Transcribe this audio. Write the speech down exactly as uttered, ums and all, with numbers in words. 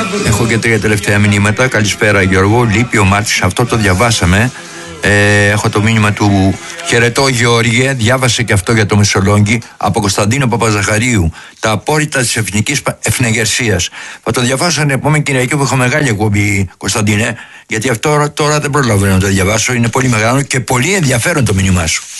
Έχω και τρία τελευταία μηνύματα. Καλησπέρα Γιώργο. Λείπει ο Μάρτης, αυτό το διαβάσαμε. Ε, έχω το μήνυμα του χαιρετώ Γεώργιε, διάβασε και αυτό για το Μεσολόγγι από Κωνσταντίνο Παπαζαχαρίου, τα απόρριτα της εθνικής ευνεγερσίας. Θα το διαβάσω την επόμενη Κυριακή που έχω μεγάλη εκπομπή, Κωνσταντίνε, γιατί αυτό τώρα δεν προλαβαίνω να το διαβάσω, είναι πολύ μεγάλο και πολύ ενδιαφέρον το μήνυμά σου.